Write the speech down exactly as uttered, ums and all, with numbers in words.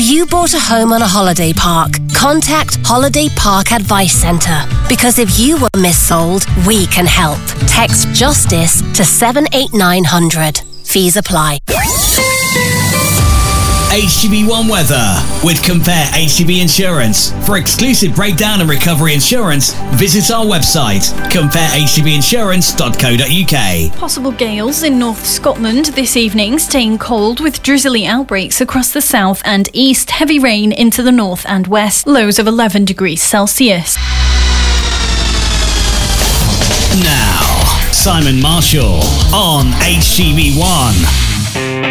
you bought a home on a holiday park, contact Holiday Park Advice Centre. Because if you were missold, we can help. Text JUSTICE to seven eight nine hundred. Fees apply. H G V one weather with Compare H G V Insurance. For exclusive breakdown and recovery insurance, visit our website compare h g v insurance dot co dot u k. Possible gales in North Scotland this evening, staying cold with drizzly outbreaks across the south and east. Heavy rain into the north and west. Lows of eleven degrees Celsius. Now, Simon Marshall on H G V one.